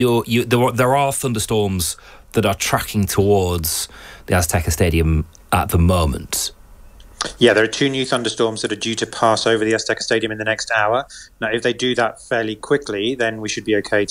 there are thunderstorms that are tracking towards the Azteca Stadium at the moment. Yeah, there are 2 new thunderstorms that are due to pass over the Azteca Stadium in the next hour. Now, if they do that fairly quickly, then we should be okay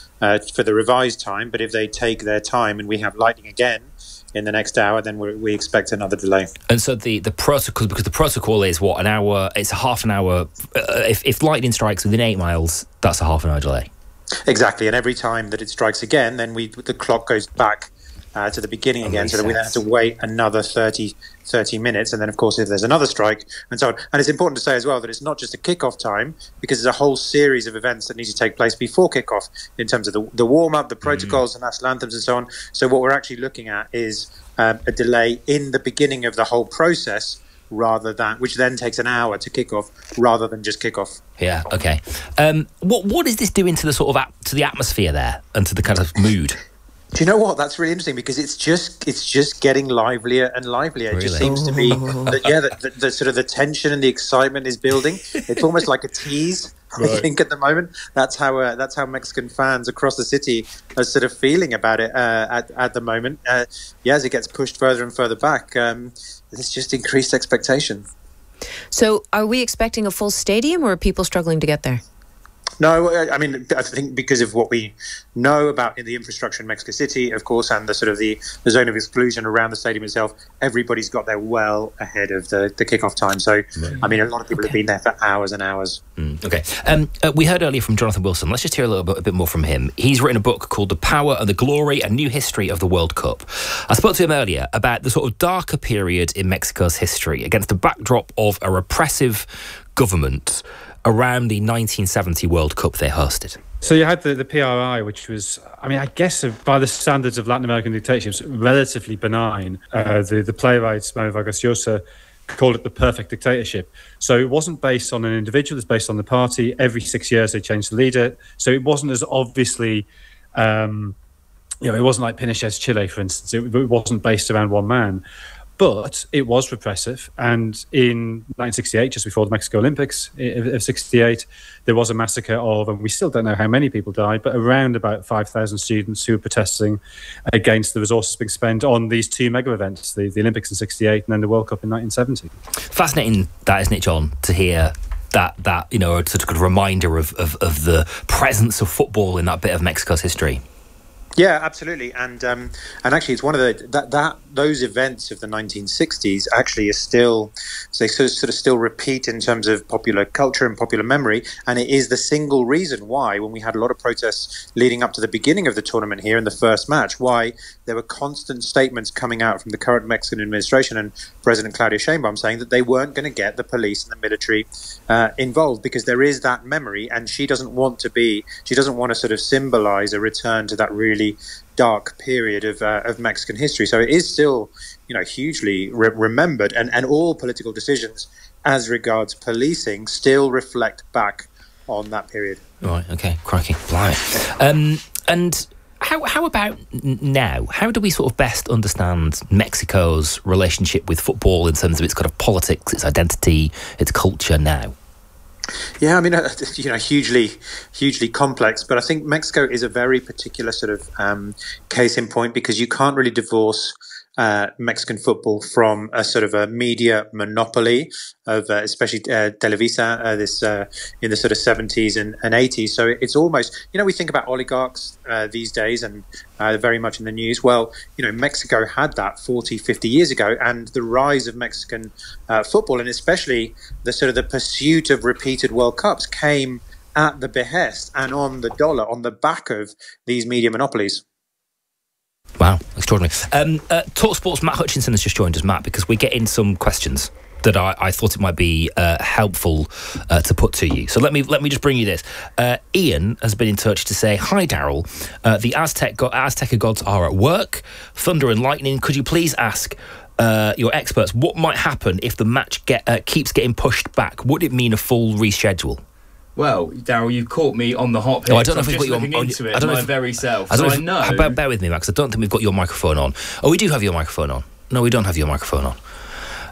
for the revised time. But if they take their time and we have lightning again in the next hour, then we expect another delay. And so the protocol, because the protocol is what, an hour? It's a half an hour. If lightning strikes within 8 miles, that's a half an hour delay. Exactly, and every time that it strikes again, then the clock goes back to the beginning again, so that we then have to wait another 30 minutes, and then of course if there's another strike and so on. And it's important to say as well that it's not just a kickoff time, because there's a whole series of events that need to take place before kickoff in terms of the warm-up, the protocols, the national anthems and so on. So what we're actually looking at is a delay in the beginning of the whole process, which then takes an hour to kick off, rather than just kick off. Yeah, okay. What is this doing to the sort of to the atmosphere there and to the kind of mood? Do you know what? That's really interesting, because it's just getting livelier and livelier. Really? It just seems to be the sort of the tension and the excitement is building. It's almost like a tease. Right. I think at the moment that's how Mexican fans across the city are sort of feeling about it at the moment. As it gets pushed further and further back, there's just increased expectation. So, are we expecting a full stadium, or are people struggling to get there? No, I mean, I think because of what we know about the infrastructure in Mexico City, of course, and the sort of the zone of exclusion around the stadium itself, everybody's got there well ahead of the kickoff time. So, I mean, a lot of people have been there for hours and hours. Okay. We heard earlier from Jonathan Wilson. Let's just hear a bit more from him. He's written a book called The Power and the Glory, A New History of the World Cup. I spoke to him earlier about the sort of darker period in Mexico's history against the backdrop of a repressive government around the 1970 World Cup they hosted. So you had the PRI, which was, I mean, I guess by the standards of Latin American dictatorships, relatively benign. The playwright Mario Vargas Llosa called it the perfect dictatorship. So it wasn't based on an individual, it's based on the party. Every 6 years they changed the leader. So it wasn't as obviously, it wasn't like Pinochet's Chile, for instance. It wasn't based around one man. But it was repressive, and in 1968, just before the Mexico Olympics of 68, there was a massacre of, and we still don't know how many people died, but around about 5,000 students who were protesting against the resources being spent on these 2 mega events, the Olympics in 68 and then the World Cup in 1970. Fascinating that, isn't it, John, to hear that a sort of good reminder of the presence of football in that bit of Mexico's history. Yeah, absolutely, and actually, it's one of those events of the 1960s actually is still, they sort of still repeat in terms of popular culture and popular memory, and it is the single reason why, when we had a lot of protests leading up to the beginning of the tournament here in the first match, why there were constant statements coming out from the current Mexican administration and President Claudia Sheinbaum saying that they weren't going to get the police and the military involved, because there is that memory, and she doesn't want to sort of symbolize a return to that really dark period of Mexican history. So it is still, hugely remembered, and all political decisions as regards policing still reflect back on that period. Right. Okay. Crikey. Blimey. And how about now? How do we sort of best understand Mexico's relationship with football in terms of its kind of politics, its identity, its culture now? Yeah, I mean, hugely complex, but I think Mexico is a very particular sort of case in point, because you can't really divorce Mexican football from a sort of a media monopoly of especially Televisa in the sort of 70s and 80s. So it's almost, we think about oligarchs these days, and very much in the news. Well, Mexico had that 40, 50 years ago, and the rise of Mexican football, and especially the sort of the pursuit of repeated World Cups, came at the behest and on the dollar, on the back of these media monopolies. Wow, extraordinary. TalkSport's Matt Hutchinson has just joined us, Matt, because we're getting some questions that I thought it might be helpful to put to you. So let me just bring you this. Ian has been in touch to say, "Hi, Daryl. The Azteca gods are at work. Thunder and lightning. Could you please ask your experts what might happen if the match keeps getting pushed back? Would it mean a full reschedule?" Well, Daryl, you've caught me on the hot pitch. I don't know if we've got your into it my very self. I know. Bear with me, Max. I don't think we've got your microphone on. Oh, we do have your microphone on. No, we don't have your microphone on.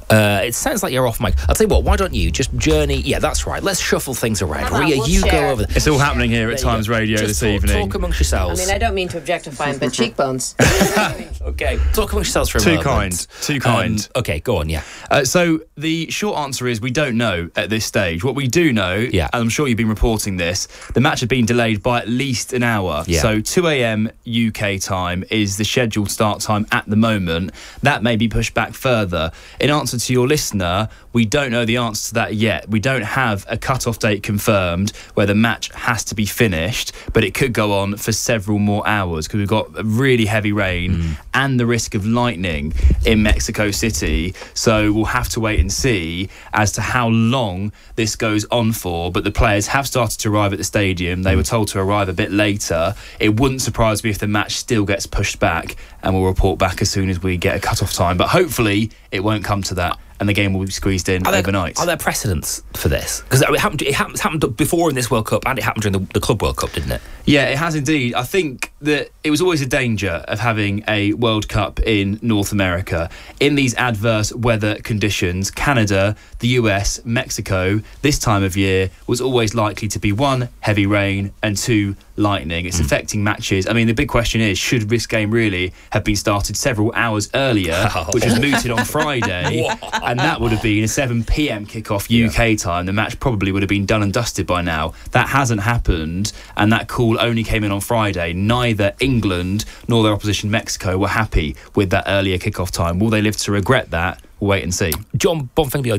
It sounds like you're off mic. I'll tell you what, why don't you just journey... Yeah, that's right. Let's shuffle things around. Ria, we'll you share. go over there. It's all happening here at Times Radio Just this evening. Talk amongst yourselves. I mean, I don't mean to objectify him, but cheekbones. Okay, talk amongst yourselves for a Too moment. Too kind. Okay, go on, yeah. So the short answer is we don't know at this stage. What we do know, Yeah. and I'm sure you've been reporting this, the match had been delayed by at least an hour. Yeah. So 2 a.m. UK time is the scheduled start time at the moment. That may be pushed back further. In answer to your listener, we don't know the answer to that yet. We don't have a cut-off date confirmed where the match has to be finished, but it could go on for several more hours because we've got really heavy rain and the risk of lightning in Mexico City. So we'll have to wait and see as to how long this goes on for. But the players have started to arrive at the stadium. They were told to arrive a bit later. It wouldn't surprise me if the match still gets pushed back, and we'll report back as soon as we get a cut-off time. But hopefully it won't come to that, and the game will be squeezed in overnight. Are there precedents for this? Because it happened before in this World Cup, and it happened during the Club World Cup, didn't it? Yeah, it has indeed. I think that it was always a danger of having a World Cup in North America. In these adverse weather conditions, Canada, the US, Mexico, this time of year was always likely to be 1, heavy rain, and 2, lightning. It's affecting matches. I mean, the big question is, should this game really have been started several hours earlier, which was mooted on Friday, and that would have been a 7 p.m. kickoff UK time. The match probably would have been done and dusted by now. That hasn't happened, and that call only came in on Friday. Neither England nor their opposition Mexico were happy with that earlier kickoff time. Will they live to regret that? We'll wait and see. John Bonfiglio,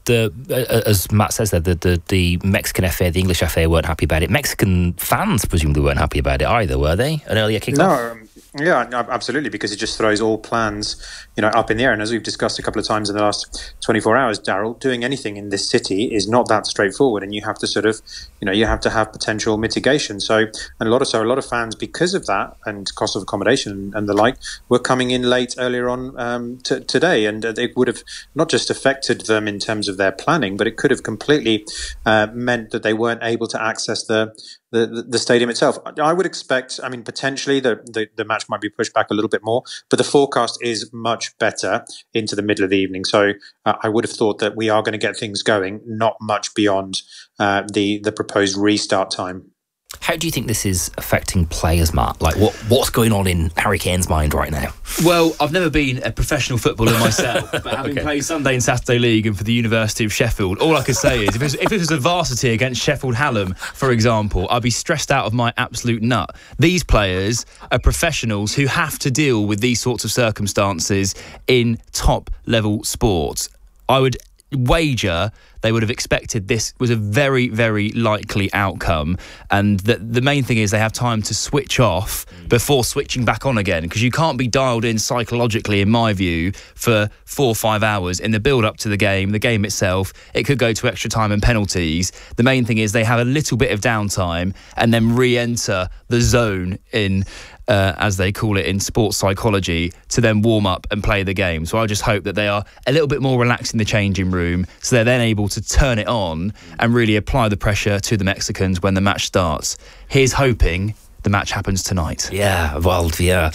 as Matt says there, the Mexican FA, the English FA weren't happy about it. Mexican fans presumably weren't happy about it either, were they? An earlier kickoff? No, yeah, absolutely, because it just throws all plans, up in the air. And as we've discussed a couple of times in the last 24 hours, Daryl, doing anything in this city is not that straightforward, and you have to sort of, you have to have potential mitigation. So a lot of fans, because of that and cost of accommodation and the like, were coming in late earlier on today, and it would have not just affected them in terms of their planning, but it could have completely meant that they weren't able to access the stadium itself. I would expect, potentially the match might be pushed back a little bit more, but the forecast is much better into the middle of the evening. So I would have thought that we are going to get things going, not much beyond the proposed restart time. How do you think this is affecting players, Matt? Like, what's going on in Harry Kane's mind right now? Well, I've never been a professional footballer myself, but having played Sunday and Saturday League and for the University of Sheffield, all I could say is if it was a varsity against Sheffield Hallam, for example, I'd be stressed out of my absolute nut. These players are professionals who have to deal with these sorts of circumstances in top-level sports. I would wager they would have expected this was a very, very likely outcome, and the main thing is they have time to switch off before switching back on again, because you can't be dialed in psychologically, in my view, for 4 or 5 hours in the build-up to the game itself. It could go to extra time and penalties. The main thing is they have a little bit of downtime and then re-enter the zone in as they call it in sports psychology, to then warm up and play the game. So I just hope that they are a little bit more relaxed in the changing room, so they're then able to turn it on and really apply the pressure to the Mexicans when the match starts. Here's hoping the match happens tonight. Yeah, well, yeah.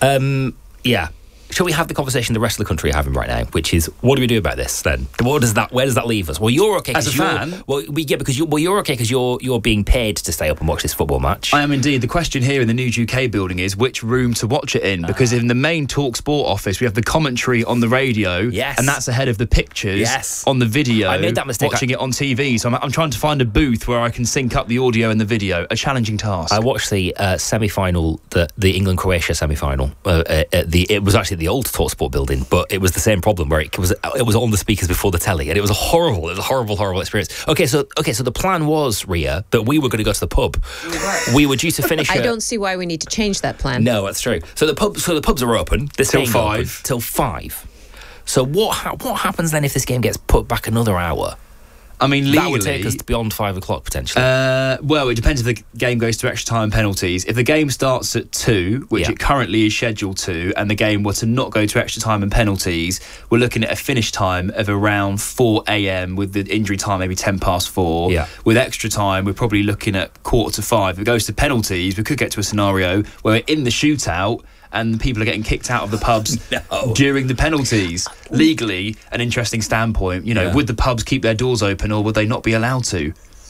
Shall we have the conversation the rest of the country are having right now, which is, what do we do about this then? Where does that leave us? Well, you're okay as a fan. Because you're okay because you're being paid to stay up and watch this football match. I am indeed. The question here in the News UK building is which room to watch it in, because in the main Talk Sport office we have the commentary on the radio, and that's ahead of the pictures on the video. I made that mistake. Watching it on TV, so I'm trying to find a booth where I can sync up the audio and the video. A challenging task. I watched the semi-final, the England-Croatia semi-final. It was actually the old Talk Sport building, but it was the same problem where it was on the speakers before the telly, and it was a horrible experience. Okay, so the plan was, Ria, that we were going to go to the pub. We were due to finish. I don't see why we need to change that plan. No, that's true. So the pubs are open. Till 5. Till 5. So what happens then if this game gets put back another hour? I mean, legally, that would take us beyond 5 o'clock potentially. Well, it depends if the game goes to extra time penalties. If the game starts at 2, which it currently is scheduled to, and the game were to not go to extra time and penalties, we're looking at a finish time of around 4 a.m. with the injury time maybe 10 past 4. Yeah. With extra time, we're probably looking at 4:45. If it goes to penalties, we could get to a scenario where we're in the shootout and people are getting kicked out of the pubs during the penalties. Legally, an interesting standpoint. Would the pubs keep their doors open, or would they not be allowed to?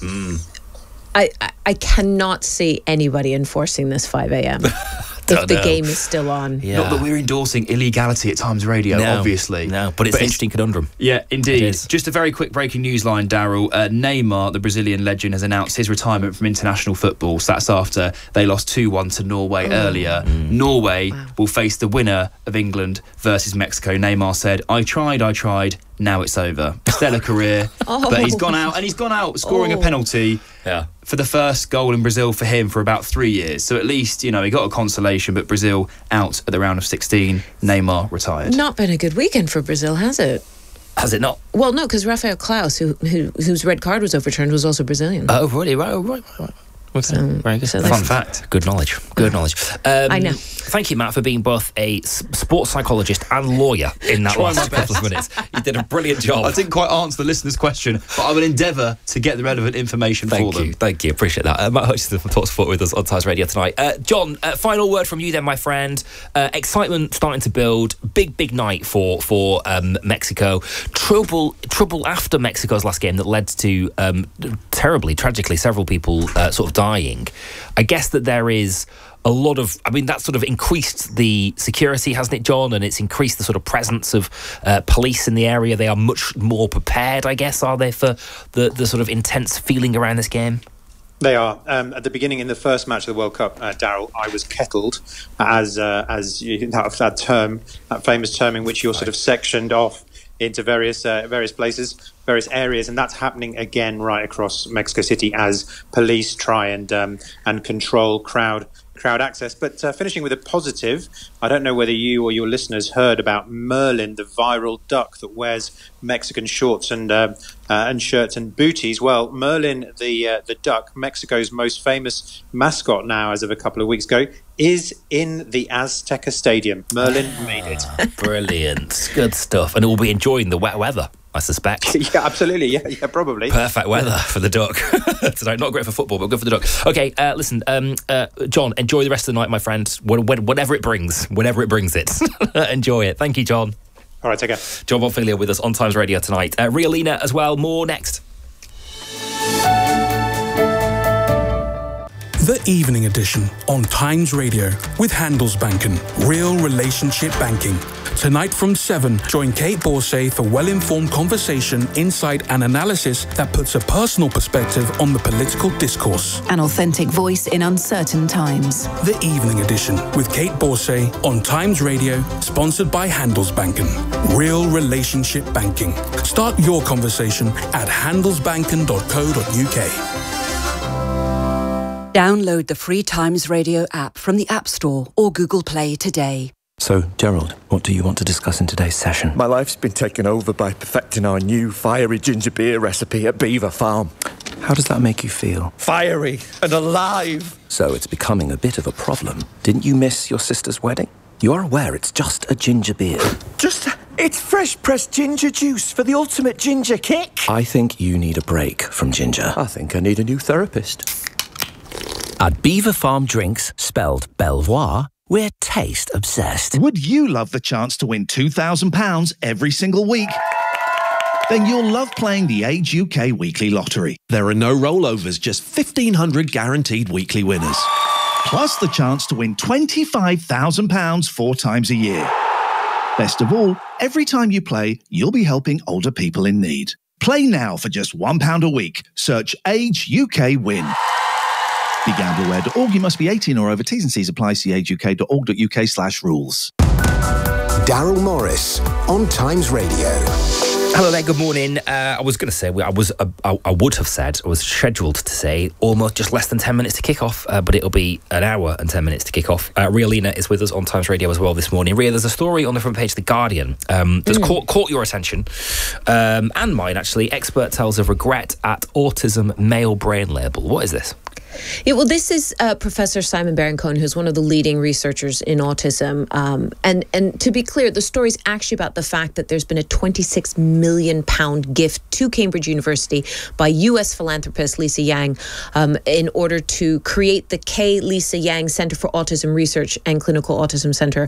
I cannot see anybody enforcing this 5 a.m. if the game is still on. Yeah. Not that we're endorsing illegality at Times Radio, obviously. No, but it's an interesting conundrum. Yeah, indeed. Just a very quick breaking news line, Daryl. Neymar, the Brazilian legend, has announced his retirement from international football. So that's after they lost 2-1 to Norway earlier. Norway will face the winner of England versus Mexico. Neymar said, I tried, now it's over. Stellar career, but he's gone out scoring a penalty for the first goal in Brazil for him for about 3 years. So at least, he got a consolation, but Brazil out at the round of 16. Neymar retired. Not been a good weekend for Brazil, has it? Has it not? Well, no, because Rafael Klaus, whose red card was overturned, was also Brazilian. Oh, really? Right. So, very good. Fun fact. Good knowledge. I know. Thank you, Matt, for being both a sports psychologist and lawyer in that last couple of minutes. You did a brilliant job. I didn't quite answer the listener's question, but I will endeavour to get the relevant information for them. Thank you. Appreciate that. Matt Hutchinson from TalkSport with us on Times Radio tonight. John, final word from you then, my friend. Excitement starting to build. Big night for Mexico. Trouble after Mexico's last game that led to terribly, tragically, several people sort of dying. I guess that there is a lot of, that sort of increased the security, hasn't it, John? And it's increased the sort of presence of police in the area. They are much more prepared, I guess, are they, for the sort of intense feeling around this game? They are. At the beginning, in the first match of the World Cup, Daryl, I was kettled as that term, that famous term in which you're sort of sectioned off into various places, various areas, and that's happening again right across Mexico City as police try and control crowd access. But finishing with a positive, I don't know whether you or your listeners heard about Merlin, the viral duck that wears Mexican shorts and shirts and booties. Well, Merlin, the duck, Mexico's most famous mascot now, as of a couple of weeks ago, is in the Azteca Stadium. Merlin made it. Brilliant. Good stuff. And we'll be enjoying the wet weather, I suspect. Yeah, absolutely. Yeah, probably. Perfect weather for the duck tonight. Not great for football, but good for the duck. Okay, listen, John, enjoy the rest of the night, my friend. Whatever it brings, whenever it brings it. Enjoy it. Thank you, John. All right, take care. John Bonfiglio with us on Times Radio tonight. Rialina as well. More next. The Evening Edition on Times Radio with Handelsbanken. Real relationship banking. Tonight from 7, join Kate Borsay for well-informed conversation, insight and analysis that puts a personal perspective on the political discourse. An authentic voice in uncertain times. The Evening Edition with Kate Borsay on Times Radio, sponsored by Handelsbanken. Real relationship banking. Start your conversation at handelsbanken.co.uk. Download the free Times Radio app from the App Store or Google Play today. So, Gerald, what do you want to discuss in today's session? My life's been taken over by perfecting our new fiery ginger beer recipe at Beaver Farm. How does that make you feel? Fiery and alive! So it's becoming a bit of a problem. Didn't you miss your sister's wedding? You are aware it's just a ginger beer. It's fresh pressed ginger juice for the ultimate ginger kick. I think you need a break from ginger. I think I need a new therapist. At Beaver Farm Drinks, spelled Belvoir, we're taste obsessed. Would you love the chance to win £2,000 every single week? Then you'll love playing the Age UK Weekly Lottery. There are no rollovers, just 1,500 guaranteed weekly winners. Plus the chance to win £25,000 4 times a year. Best of all, every time you play, you'll be helping older people in need. Play now for just £1 a week. Search Age UK Win. BeGambleAware.org. You must be 18 or over. T's and C's apply. See ageuk.org.uk/rules. Daryl Morris on Times Radio. Hello there, good morning. I was going to say, I would have said, I was scheduled to say almost just less than 10 minutes to kick off, but it'll be an hour and 10 minutes to kick off. Rialina is with us on Times Radio as well this morning. Ria, there's a story on the front page of The Guardian that's caught your attention, and mine actually. Expert tells of regret at autism male brain label. What is this? Yeah, well, this is Professor Simon Baron-Cohen, who's one of the leading researchers in autism. And to be clear, the story is actually about the fact that there's been a £26 million gift to Cambridge University by US philanthropist Lisa Yang in order to create the K. Lisa Yang Center for Autism Research and Clinical Autism Center,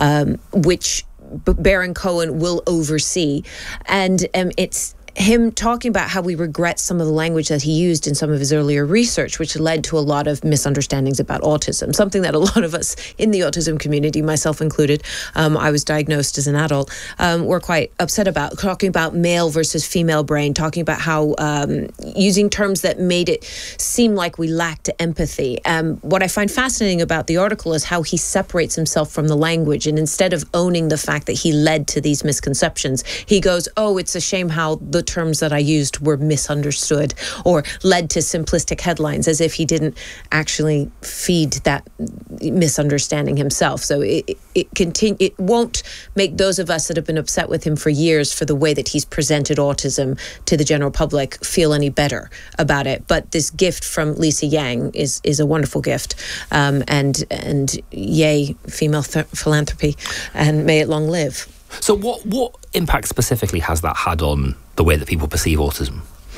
which Baron-Cohen will oversee. And it's him talking about how we regret some of the language that he used in some of his earlier research, which led to a lot of misunderstandings about autism, something that a lot of us in the autism community, myself included, I was diagnosed as an adult, were quite upset about, talking about male versus female brain, talking about how using terms that made it seem like we lacked empathy. What I find fascinating about the article is how he separates himself from the language, and instead of owning the fact that he led to these misconceptions, he goes, oh, it's a shame how the terms that I used were misunderstood or led to simplistic headlines, as if he didn't actually feed that misunderstanding himself. So it won't make those of us that have been upset with him for years for the way that he's presented autism to the general public feel any better about it. But this gift from Lisa Yang is a wonderful gift, and yay, female philanthropy, and may it long live. So what impact specifically has that had on the way that people perceive autism?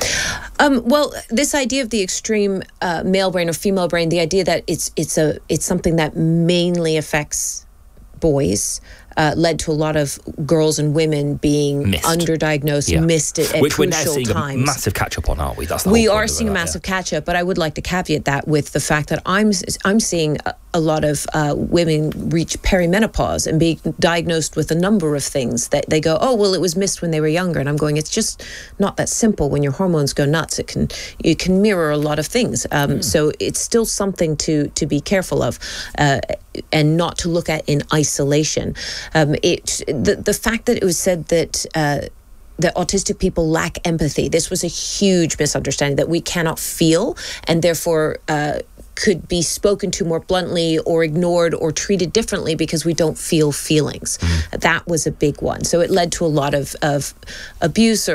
Well, this idea of the extreme male brain or female brain, the idea that it's something that mainly affects boys, led to a lot of girls and women being underdiagnosed, missed at which crucial we're now seeing times. a massive catch-up on, aren't we? That's the We whole are point seeing a of that, massive catch-up, but I would like to caveat that with the fact that I'm seeing a lot of women reach perimenopause and be diagnosed with a number of things that they go, oh, well, it was missed when they were younger. And I'm going, it's just not that simple. When your hormones go nuts, it can mirror a lot of things. So it's still something to be careful of and not to look at in isolation. The fact that it was said that that autistic people lack empathy. This was a huge misunderstanding, that we cannot feel and therefore could be spoken to more bluntly or ignored or treated differently because we don't feel feelings. That was a big one. So it led to a lot of abuse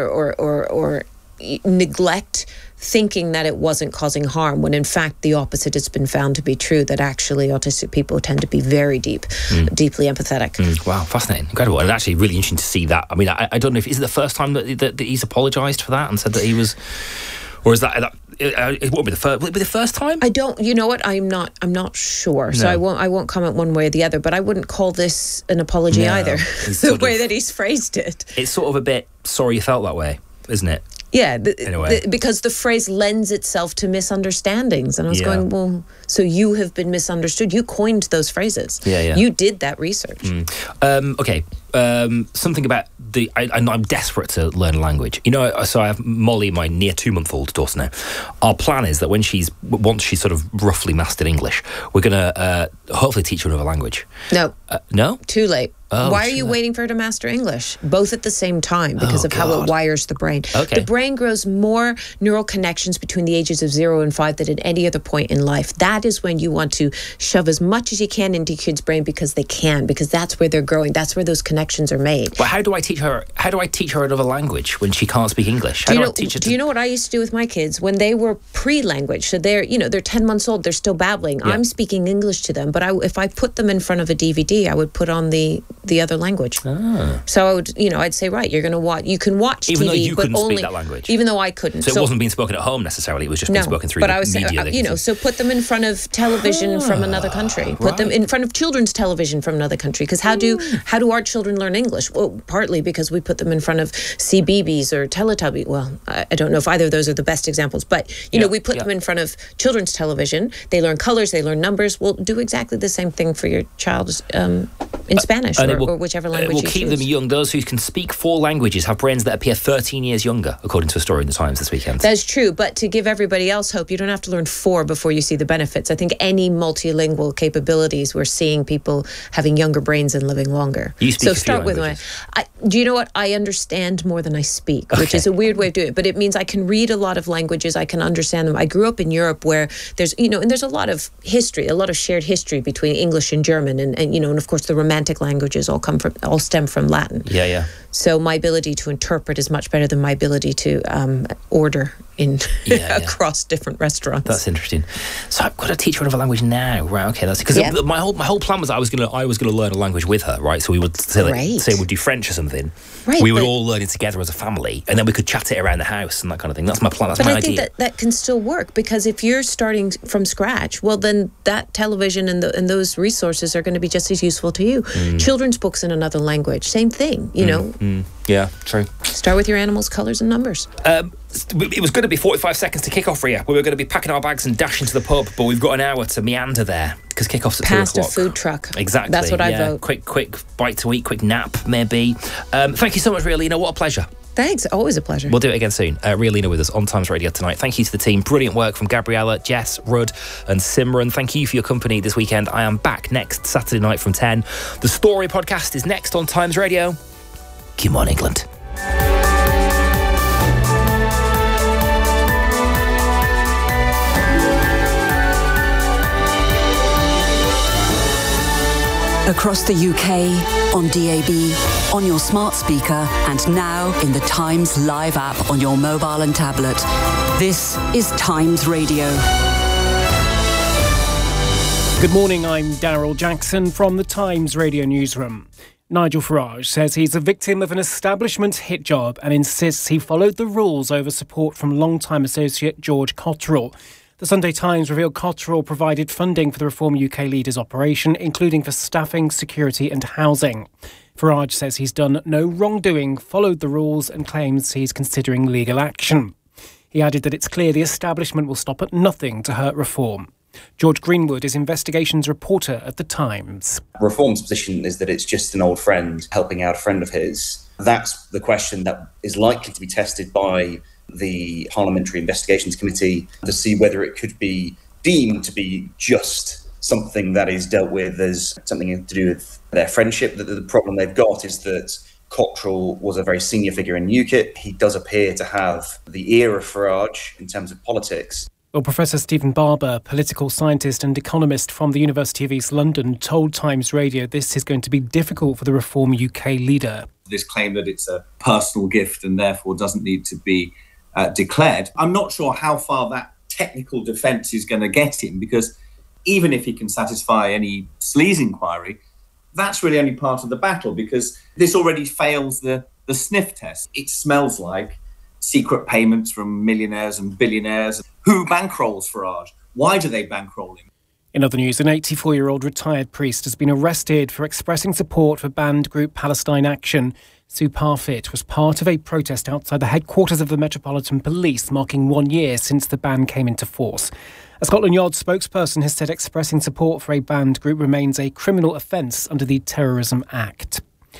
or neglect, thinking that it wasn't causing harm, when in fact the opposite has been found to be true, that actually autistic people tend to be very deeply empathetic. Wow, fascinating, incredible, and actually really interesting to see that. I mean, I don't know if, is it the first time that he's apologised for that and said that he was, or is that it won't be the first? Will it be the first time? I don't. You know what? I'm not sure. No. So I won't comment one way or the other. But I wouldn't call this an apology either. The way that he's phrased it. It's sort of a bit sorry you felt that way, isn't it? Yeah, because the phrase lends itself to misunderstandings. And I was going, well, so you have been misunderstood. You coined those phrases. Yeah. You did that research. Okay. Something about I'm desperate to learn a language. You know, so I have Molly, my near 2-month-old daughter now. Our plan is that once she's sort of roughly mastered English, we're going to hopefully teach her another language. No. No? Too late. Oh, Why are you waiting for her to master English? Both at the same time, because of how it wires the brain. Okay. The brain grows more neural connections between the ages of 0 and 5 than at any other point in life. That is when you want to shove as much as you can into kids' brain because that's where they're growing. That's where those connections are made. But how do I teach her another language when she can't speak English? Do you know what I used to do with my kids when they were pre-language? So they're 10 months old, they're still babbling. Yeah. I'm speaking English to them, but if I put them in front of a DVD, I would put on the other language. So I would, I'd say, right, you're going to watch. You can watch even TV, though you couldn't only speak that language. Even though I couldn't. So it wasn't being spoken at home necessarily. It was just being spoken through media. So put them in front of television from another country. Put them in front of children's television from another country. Because how do our children learn English? Well, partly because we put them in front of CBeebies or Teletubbies. Well, I don't know if either of those are the best examples, but we put them in front of children's television. They learn colors. They learn numbers. We'll do exactly the same thing for your child in Spanish or whichever language. It will keep them young. Those who can speak 4 languages have brains that appear 13 years younger, according to a story in the Times this weekend. That's true, but to give everybody else hope, you don't have to learn 4 before you see the benefits. I think any multilingual capabilities, we're seeing people having younger brains and living longer. You speak so start with do you know what? I understand more than I speak, which is a weird way of doing it, but it means I can read a lot of languages, I can understand them. I grew up in Europe where there's, and there's a lot of history, a lot of shared history between English and German, and of course the Romantic languages all stem from Latin. Yeah. So my ability to interpret is much better than my ability to order in across different restaurants. That's interesting. So I've got to teach her another language now, right? Okay, that's because my whole plan was I was gonna learn a language with her, right? So we would say we'd do French or something. Right, we would all learn it together as a family, and then we could chat it around the house and that kind of thing. That's my plan. That's my idea. But I think that can still work, because if you're starting from scratch, well, then that television and those resources are going to be just as useful to you. Children's books in another language, same thing. You know. Yeah, true. Start with your animals, colours and numbers. It was going to be 45 seconds to kick off, Ria. We were going to be packing our bags and dashing to the pub, but we've got an hour to meander there because kick-off's at 2 o'clock. Past a food truck. Exactly. That's what I vote. Quick bite to eat, quick nap, maybe. Thank you so much, Ria Lina. What a pleasure. Thanks. Always a pleasure. We'll do it again soon. Ria Lina with us on Times Radio tonight. Thank you to the team. Brilliant work from Gabriella, Jess, Rudd and Simran. Thank you for your company this weekend. I am back next Saturday night from 10. The Story podcast is next on Times Radio. Come on, England. Across the UK, on DAB, on your smart speaker, and now in the Times Live app on your mobile and tablet. This is Times Radio. Good morning, I'm Daryl Jackson from the Times Radio newsroom. Nigel Farage says he's a victim of an establishment hit job and insists he followed the rules over support from longtime associate George Cotterill. The Sunday Times revealed Cotterill provided funding for the Reform UK leader's operation, including for staffing, security and housing. Farage says he's done no wrongdoing, followed the rules and claims he's considering legal action. He added that it's clear the establishment will stop at nothing to hurt Reform. George Greenwood is investigations reporter at The Times. Reform's position is that it's just an old friend helping out a friend of his. That's the question that is likely to be tested by the Parliamentary Investigations Committee to see whether it could be deemed to be just something that is dealt with as something to do with their friendship. The problem they've got is that Cotterill was a very senior figure in UKIP. He does appear to have the ear of Farage in terms of politics. Well, Professor Stephen Barber, political scientist and economist from the University of East London, told Times Radio this is going to be difficult for the Reform UK leader. This claim that it's a personal gift and therefore doesn't need to be declared. I'm not sure how far that technical defence is going to get him, because even if he can satisfy any sleaze inquiry, that's really only part of the battle, because this already fails the sniff test. It smells like secret payments from millionaires and billionaires. Who bankrolls Farage? Why do they bankroll him? In other news, an 84-year-old retired priest has been arrested for expressing support for banned group Palestine Action. Sue Parfitt was part of a protest outside the headquarters of the Metropolitan Police, marking 1 year since the ban came into force. A Scotland Yard spokesperson has said expressing support for a banned group remains a criminal offence under the Terrorism Act.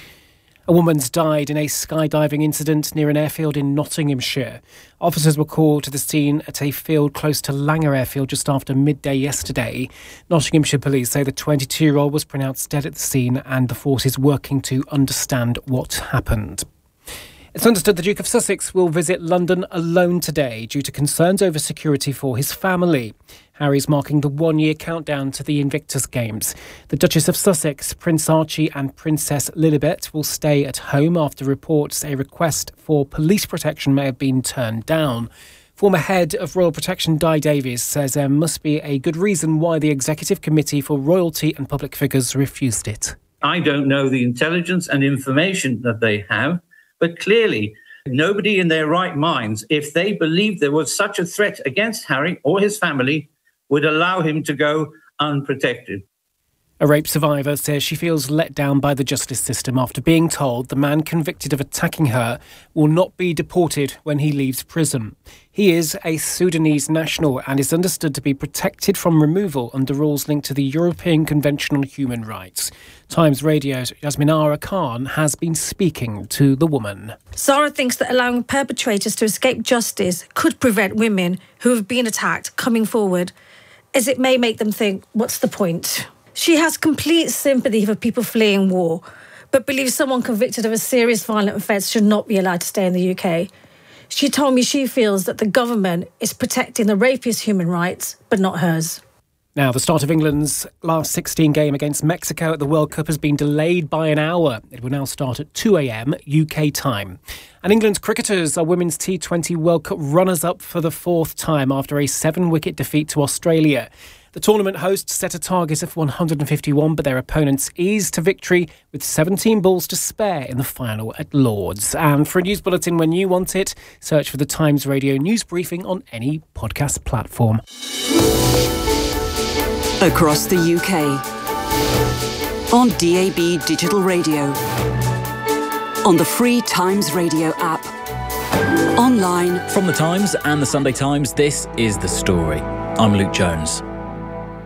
A woman's died in a skydiving incident near an airfield in Nottinghamshire. Officers were called to the scene at a field close to Langer Airfield just after midday yesterday. Nottinghamshire police say the 22-year-old was pronounced dead at the scene and the force is working to understand what happened. It's understood the Duke of Sussex will visit London alone today due to concerns over security for his family. Harry's marking the 1 year countdown to the Invictus Games. The Duchess of Sussex, Prince Archie and Princess Lilibet will stay at home after reports a request for police protection may have been turned down. Former head of Royal Protection Di Davies says there must be a good reason why the Executive Committee for Royalty and Public Figures refused it. I don't know the intelligence and information that they have, but clearly nobody in their right minds, if they believed there was such a threat against Harry or his family, would allow him to go unprotected. A rape survivor says she feels let down by the justice system after being told the man convicted of attacking her will not be deported when he leaves prison. He is a Sudanese national and is understood to be protected from removal under rules linked to the European Convention on Human Rights. Times Radio's Yasminara Khan has been speaking to the woman. Zara thinks that allowing perpetrators to escape justice could prevent women who have been attacked coming forward, as it may make them think, what's the point? She has complete sympathy for people fleeing war, but believes someone convicted of a serious violent offence should not be allowed to stay in the UK. She told me she feels that the government is protecting the rapist's human rights, but not hers. Now, the start of England's last 16 game against Mexico at the World Cup has been delayed by an hour. It will now start at 2 a.m. UK time. And England's cricketers are Women's T20 World Cup runners-up for the fourth time after a 7-wicket defeat to Australia. The tournament hosts set a target of 151, but their opponents eased to victory with 17 balls to spare in the final at Lord's. And for a news bulletin when you want it, search for the Times Radio News Briefing on any podcast platform. Across the UK. On DAB Digital Radio. On the free Times Radio app. Online. From the Times and the Sunday Times, this is The Story. I'm Luke Jones.